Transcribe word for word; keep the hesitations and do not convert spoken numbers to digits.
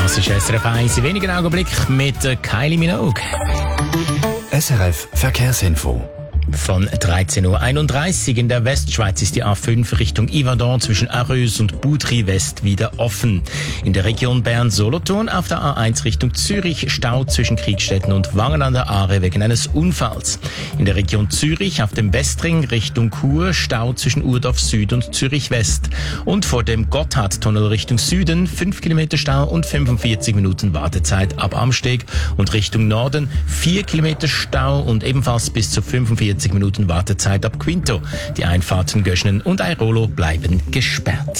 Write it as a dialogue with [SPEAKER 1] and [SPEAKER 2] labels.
[SPEAKER 1] Das ist S R F eins in wenigen Augenblicken mit Kylie Minogue.
[SPEAKER 2] S R F Verkehrsinfo.
[SPEAKER 1] Von dreizehn Uhr einunddreißig in der Westschweiz ist die A fünf Richtung Yverdon zwischen Arreus und Boudry West wieder offen. In der Region Bern-Solothurn auf der A eins Richtung Zürich Stau zwischen Kriegstetten und Wangen an der Aare wegen eines Unfalls. In der Region Zürich auf dem Westring Richtung Chur Stau zwischen Urdorf Süd und Zürich West. Und vor dem Gotthardtunnel Richtung Süden fünf Kilometer Stau und fünfundvierzig Minuten Wartezeit ab Amsteg. Und Richtung Norden vier Kilometer Stau und ebenfalls bis zu fünfundvierzig Minuten Wartezeit ab Quinto. Die Einfahrten Göschnen und Airolo bleiben gesperrt.